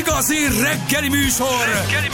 Igazi reggeli műsor!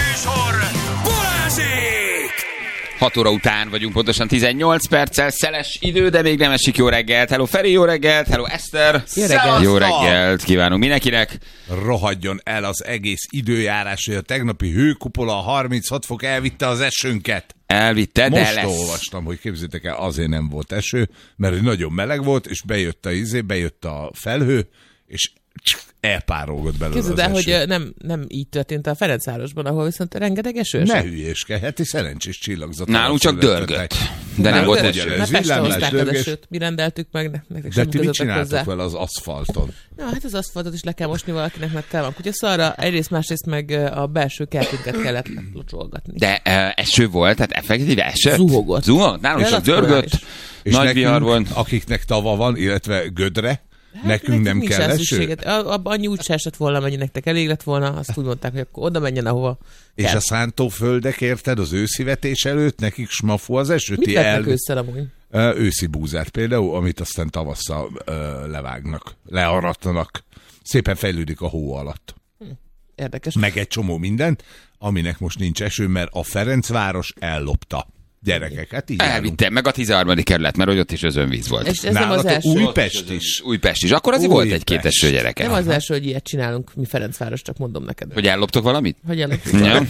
Balázsék! 6 óra után vagyunk, pontosan 18 perccel, szeles idő, de még nem esik. Jó reggelt. Hello Feri, jó reggelt. Hello Eszter. Jó reggelt. Jó reggelt kívánunk mindenkinek. Rohadjon el az egész időjárás, hogy a tegnapi hőkupola a 36 fok elvitte az esőnket. Elvitte, de Most lesz. olvastam, hogy képzeljétek el, azért nem volt eső, mert nagyon meleg volt, és bejött a felhő, és elpárolgott belőle Képzeld az el, eső. hogy nem így történt a Ferencvárosban, ahol viszont rengeteg eső. Ne hülyéskedj, heti szerencsés csillagzat. Nálunk csak dörgött, de nem volt eső. Mert Pestre hozták az esőt, mi rendeltük meg, nektek De sem ti mit közöttek csináltok hozzá. vele az aszfalton? Na, hát az aszfaltot is le kell mosni valakinek, mert tel van kutyaszarra, egyrészt, másrészt meg a belső kertünket kellett locsolgatni. De eső volt, tehát effektíve esett. Zuhogott. Nálunk De csak az dörgött. És Nagy nekünk, vihar volt. akiknek tava van, illetve gödre, Hát nekünk nem nincs kell rá eső? szükséged. Annyi úgy se esett volna, mennyi nektek elég lett volna, azt úgy mondták, hogy akkor oda menjen, ahova És kell. a szántóföldek, érted, az őszivetés előtt, nekik smafu az eső? Mit Ti vetnek ősszel amúgy? Őszi búzát például, amit aztán tavasszal levágnak, learatnak. Szépen fejlődik a hó alatt. Érdekes. Meg egy csomó mindent, aminek most nincs eső, mert a Ferencváros ellopta. Gyerekek, hát így állunk. Elvitte, meg a 13. kerület, mert hogy ott is özönvíz volt. És ez nem az Nálatok első. Újpest is. Újpest is. Akkor azért volt Újpest. egy-két eső, gyerekek. Nem az első, hogy ilyet csinálunk mi Ferencváros, csak mondom neked. Hogy elloptok valamit? Hogy Ja.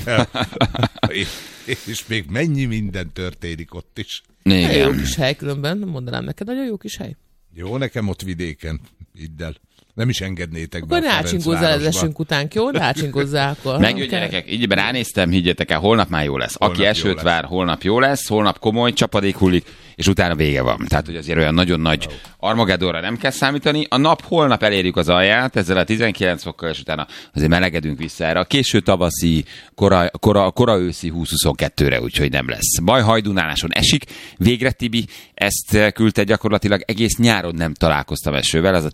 És még mennyi minden történik ott is. Nagyon jó Igen. kis hely különben, mondanám neked, nagyon jó kis hely. Jó, nekem ott vidéken, idd el. Nem is engednétek be Akkor a ne ácsingozzál az Ferencvárosba. esünk után, jó? Ne ácsingozzál akkor. Meg jó gyerekek, így ránéztem, higgyetek el, holnap már jó lesz. Aki Holnap jó esőt lesz. vár, holnap jó lesz, holnap komoly csapadék hullik, és utána vége van. Tehát, hogy azért olyan nagyon nagy Armageddonra nem kell számítani. A nap holnap elérjük az alját, ezzel a 19 fokkal, és utána azért melegedünk vissza erre a késő tavaszi, kora őszi 20-22-re, úgyhogy nem lesz. Baj, Hajdunáláson esik. Végre Tibi ezt küldte gyakorlatilag egész nyáron nem találkoztam esővel, az a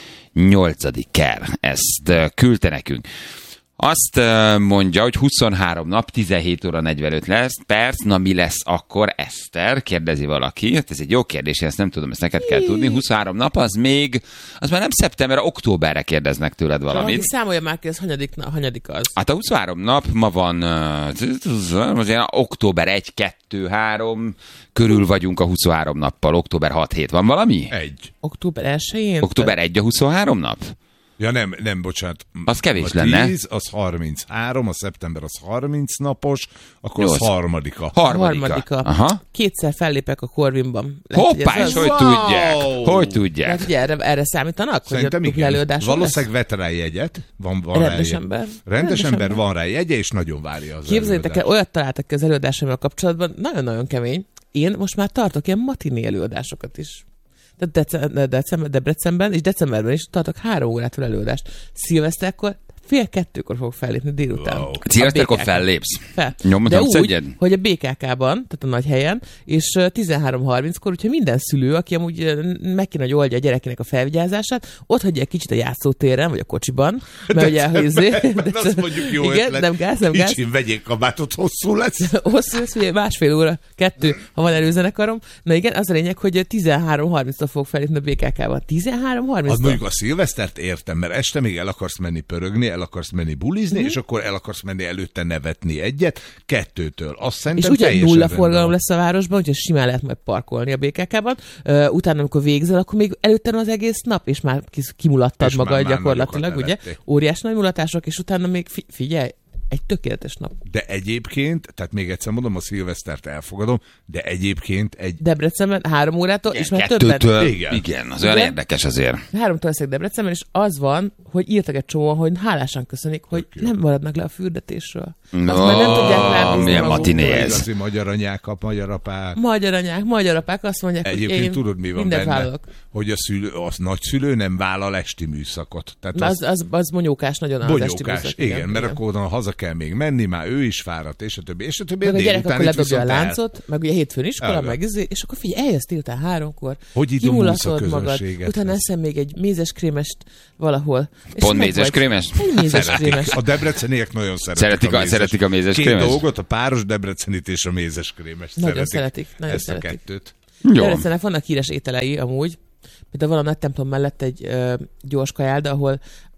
18. kell. Ezt küldte nekünk. Azt mondja, hogy 23 nap, 17 óra 45 lesz, perc, na mi lesz akkor, Eszter? Kérdezi valaki. Hát ez egy jó kérdés, én ezt nem tudom, ezt neked kell tudni. 23 nap, az már nem szeptember, októberre kérdeznek tőled Valaki valamit. számolja már ki, ez hanyadik az. Hát a 23 nap ma van, most ilyen október 1, 2, 3 körül vagyunk a 23 nappal, október 6-7. Van valami? Október 1-én? Október 1 a 23 nap? Ja nem, bocsánat. Az kevés a lenne. 10, az 33, a szeptember az 30 napos, akkor 8. az harmadika. Harmadika. Aha. Kétszer fellépek a Corvinban. Lehet, Hoppá, hogy ez és az? hogy Wow! tudják? Hogy tudják? Lehet, hogy erre számítanak? Szerintem hogy a dupla igen. előadáson Valószínűleg vett rá jegyet. Van Rendes rá ember. Rendes ember, van rá jegye, és nagyon várja az Képzeljétek el, előadást. olyat találtak ki az előadásommal kapcsolatban, nagyon-nagyon kemény. Én most már tartok ilyen matiné előadásokat is. Tehát Debrecenben és decemberben is tartok 3 órától előadást. Szilveszterkor 1:30 fogok fellépni délután. Wow. Szilveszterkor A BKK. fellépsz? Fel. Nyomod, De nem úgy, szedjed? hogy a BKK-ban, tehát a nagy helyen, és 13:30-kor, úgyhogy minden szülő, aki amúgy meg kéne, hogy oldja a gyerekének a felvigyázását, ott hagyja egy kicsit a játszótéren, vagy a kocsiban, mert ugye Azt mondjuk jó igen, ötlet. nem gáz. Kicsin vegyék kabátot, hosszú lesz. Hosszú lesz, ugye 1,5 óra, 2, ha van előzenekarom. Na igen, az a lényeg, hogy 13:30-tól fog felépni a BKK-ban. 13:30-tól? Az mondjuk a szilvesztert értem, mert este még el akarsz menni pörögni, el akarsz menni bulizni, és akkor el akarsz menni előtte nevetni egyet, 2-től. Azt És szerintem ugye teljesen nulla rendben forgalom van. lesz a városban, úgyhogy simán lehet majd parkolni a BKK-ban. Utána, amikor végzel, akkor még előtte az egész nap, és már kimulattad És magad már gyakorlatilag, nagyokat ugye? nevettél. Óriás nagy mulatások, és utána még figyelj, egy tökéletes nap. De egyébként, tehát még egyszer mondom, a szilvesztert elfogadom, de egyébként egy... Debrecenben 3 órától, és már többen. 2-től. Igen. Igen, az olyan Igen? érdekes azért. 3-tól leszek Debrecenben, és az van, hogy írtak egy csomóan, hogy hálásan köszönik, hogy nem maradnak le a fürdetésről. Azt már nem tudják rábízni milyen maguktól. matiné ez. Igazi magyar anyák, magyar apák. Magyar anyák, magyar apák azt mondják, hogy Egyébként én tudod, mi van mindent benne? vállalok. Hogy a nagyszülő nem vállal esti műszakot. Tehát Az monyókás nagyon az esti bonyókás, műszak, igen, mert akkor oda haza kell még menni, már ő is fáradt, és a többi, és a többi. meg a gyerek délután akkor itt ledobja a viszont láncot, meg ugye hétfőn iskola, Elve. meg és akkor figyelj, eljössz délután 3-kor, Hogy idomulsz a kimulatod magad, közönséget? utána eszem még egy mézeskrémest valahol. És Pont meg mézeskrémes? vagy. Egy mézeskrémes. A debreceniek nagyon szeretik Szeretik a mézeskrémes? Két dolgot, a páros debrecenit és a mézeskrémest. Nagyon szeretik, nagyon ezt szeretik. a kettőt. Jó. Debrecennek vannak híres ételei amúgy, például van a nagy templom mellett egy gyors kajálda, ahol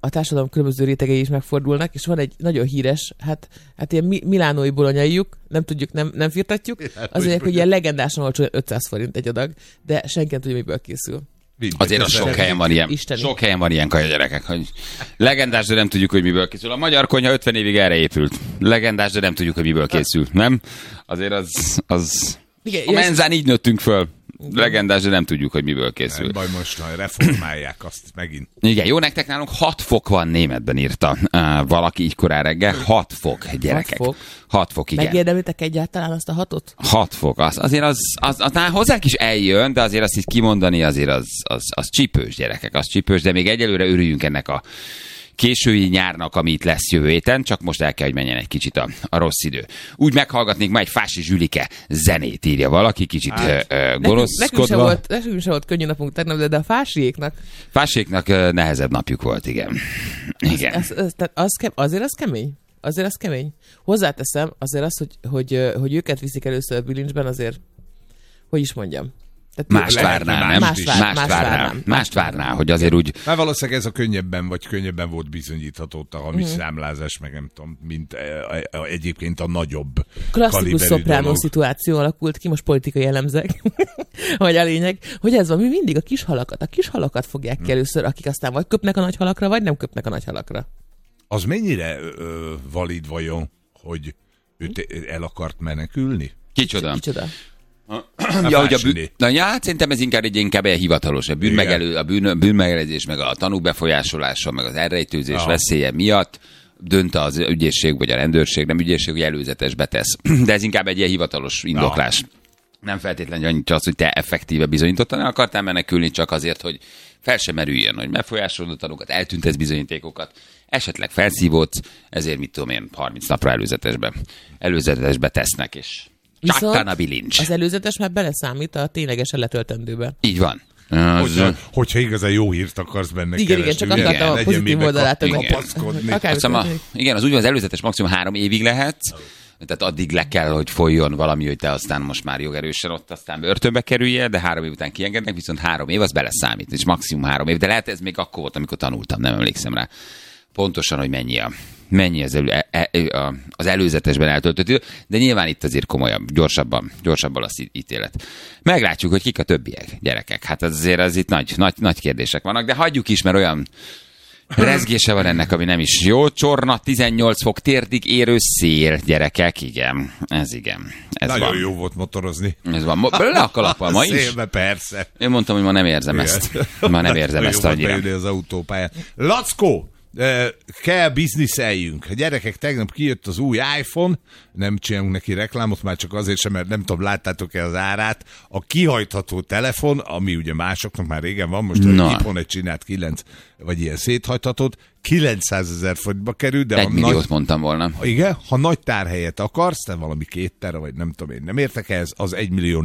a társadalom különböző rétegei is megfordulnak, és van egy nagyon híres, hát ilyen milánói bolonyaijuk, nem tudjuk, nem firtatjuk, az mondják, hogy ilyen legendásan olcsó 500 forint egy adag, de senki nem tudja, miből készül. Azért az sok helyen van ilyen. Isteni. Sok helyen van ilyen kaja gyerekek, hogy legendás, de nem tudjuk, hogy miből készül. A magyar konyha 50 évig erre épült. Legendás, de nem tudjuk, hogy miből készül. Nem? Azért az... Igen, a menzán így nőttünk föl. Legendás, de nem tudjuk, hogy miből készül. Nem baj, most reformálják azt megint. Igen, jó nektek nálunk 6 fok van németben, írta valaki így korán reggel. 6 fok, gyerekek. 6 fok? 6 fok, igen. Megérdemlitek egyáltalán azt a 6-ot? 6 fok. Azért az hozzánk is eljön, de azért azt így kimondani, azért az csípős, gyerekek, az csípős, de még egyelőre örüljünk ennek a késői nyárnak, ami itt lesz jövő héten, csak most el kell, hogy menjen egy kicsit a rossz idő. Úgy meghallgatnék ma egy Fási Zsülike zenét, írja valaki, kicsit gonoszkodva. Nekünk sem volt könnyű napunk tegnap, de a Fásiéknak... Fásiéknak nehezebb napjuk volt, igen. Igen. Azért az kemény. Azért az kemény. Hozzáteszem, azért az, hogy őket viszik először a bilincsben, azért, hogy is mondjam. Mást várnál, nem? Mást várnál, hogy azért úgy... Már valószínűleg ez a könnyebben volt bizonyítható a hamis számlázás, meg nem tudom, mint egyébként a nagyobb klasszikus szopránó szituáció alakult ki, most politikai elemzek, vagy a lényeg, hogy ez van, mi mindig a kis halakat fogják ki először, akik aztán vagy köpnek a nagy halakra, vagy nem köpnek a nagy halakra. Az mennyire valid vajon, hogy őt el akart menekülni? Kicsoda? Hát szerintem ez inkább egy hivatalos. A bűnmegelőzés, meg a tanúk befolyásolása, meg az elrejtőzés veszélye miatt dönt az ügyészség, vagy a rendőrség, nem ügyészség, hogy előzetesbe tesz. De ez inkább egy ilyen hivatalos indoklás. Nem feltétlenül annyit az, hogy te effektíve bizonyítottan el akartál menekülni, csak azért, hogy fel sem merüljön, hogy megfolyásolod a tanúkat, eltüntesz bizonyítékokat, esetleg felszívódsz, ezért mit tudom én, 30 napra előzetesbe tesznek, és csaktán a bilincs. Az előzetes már beleszámít a ténylegesen letöltendőbe. Így van. Hogyha igazán jó hírt akarsz benne keresni. Igen, csak akartam a pozitív oldalát. Igen, az úgy van, az előzetes maximum 3 évig lehet, tehát addig le kell, hogy folyjon valami, hogy te aztán most már jogerősen ott aztán börtönbe kerülje, de 3 év után kiengednek, viszont 3 év az beleszámít, és maximum 3 év. De lehet ez még akkor volt, amikor tanultam, nem emlékszem rá pontosan, hogy mennyi az előzetesben eltöltött idő, de nyilván itt azért komolyabb, gyorsabban lesz ítélet. Meglátjuk, hogy kik a többiek, gyerekek. Hát azért az itt nagy kérdések vannak, de hagyjuk is, mert olyan rezgése van ennek, ami nem is jó. Csorna, 18 fok, térdig érő szél, gyerekek, igen. Ez nagyon van. Jó volt motorozni. Ez van. Le a kalappal ma is? Szélbe, persze. Én mondtam, hogy ma nem érzem ezt. Ma nem érzem ezt annyira. Az autópályán. Lackó! Kell bizniszeljünk. A gyerekek, tegnap kijött az új iPhone, nem csinálunk neki reklámot, már csak azért sem, mert nem tudom, láttátok-e az árát. A kihajtható telefon, ami ugye másoknak már régen van, most a iPhone csinált 9, vagy ilyen széthajthatót, 900 000 forintba kerül, de 1 milliót mondtam volna. Igen, ha nagy tárhelyet akarsz, te valami 2 tera, vagy nem tudom én, nem értek ez, az 1,4 millió.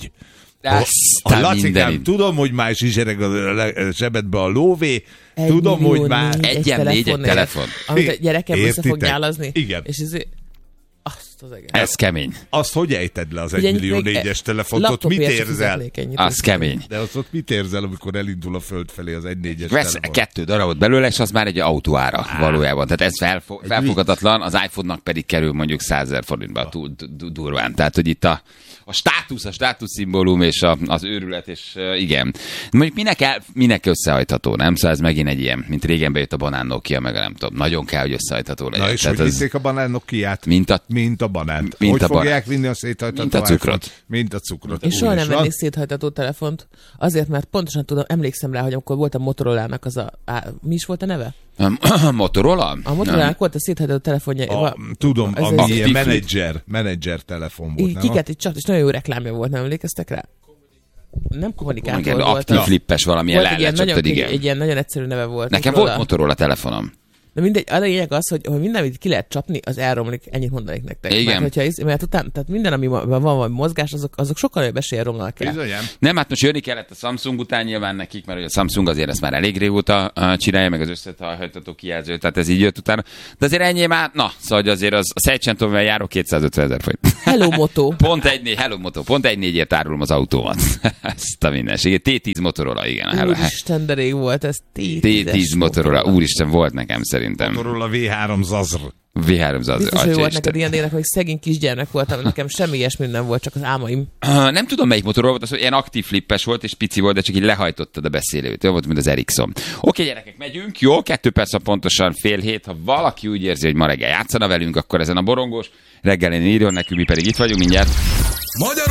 Lacikám, tudom, hogy már zsizsereg a zsebedbe a lóvé, tudom, hogy már... 1,4 telefon. Amit a gyerekem össze fog nyálazni. Igen. És azt az egész. Ez kemény. Azt hogy ejted le az 1,4 millió telefont? Ott mit érzel? Az kemény. De ott mit érzel, amikor elindul a föld felé az 1,4 telefon? Vesz 2 darabot belőle, és az már egy autóára valójában. Tehát ez felfogadatlan, az iPhone-nak pedig kerül mondjuk 100 000 forintba durván. Tehát, hogy itt a státuszszimbólum és az őrület, és igen. Mondjuk minek összehajtható, nem? Szóval ez megint egy ilyen, mint régen bejött a banán Nokia, meg nem tudom. Nagyon kell, hogy összehajtható legyen. Na és hogy vitték a banán Nokiát? Mint a banánt. Hogy fogják vinni a széthajtható Mint a cukrot. Mint a cukrot. És soha nem vennék széthajtható telefont, azért, mert pontosan tudom, emlékszem rá, hogy amikor volt a Motorolának mi is volt a neve? Motorola? A Motorolának volt a széthajtható telefonja. Tudom, ami ilyen menedzser telefon volt. Kiket csak, és nagyon jó reklámja volt, nem emlékeztek rá? Nem kommunikátor volt. Aktív flippes valamilyen lehetett, egy ilyen nagyon egyszerű neve volt. Nekem volt Motorola telefonom. De mindegy, a lényeg az, hogy minden, amit ki lehet csapni, az elromlik, ennyit mondanék nektek. Igen. Mert utána, tehát minden, ami van valami mozgás, azok sokkal jobb eséllyel romlanak el. Bizonyám. Nem, hát most jönni kellett a Samsung után nyilván nekik, mert a Samsung azért ezt már elég régóta csinálja, meg az összehajtható kijelző, tehát ez így jött utána. De azért ennyi már, szóval azért az a Szejcsentóval járok 250 000 forint. Hello Moto. Hello Moto, pont 1.4-ért árulom az autómat. Ezt a mindenségét. T10 Motorola, igen. Úristen, de rég volt ez. T10 Motorola, úristen, volt nekem szerintem. Motorola V3 Zazr. V3 Zazr. Biztos, hogy volt neked ilyen ének, hogy szegény kisgyermek voltam, nekem semmi ilyesmi nem volt, csak az álmaim. Nem tudom, melyik Motorola volt, az ilyen aktív flippes volt, és pici volt, de csak így lehajtottad a beszélőt. Jó volt, mint az Ericsson. Oké, gyerekek, megyünk. Jó, 2 perc pontosan 6:30. Ha valaki úgy érzi, hogy ma reggel játszana velünk, akkor ezen a borongós reggelén írjon nekünk, mi pedig itt vagyunk mindjárt.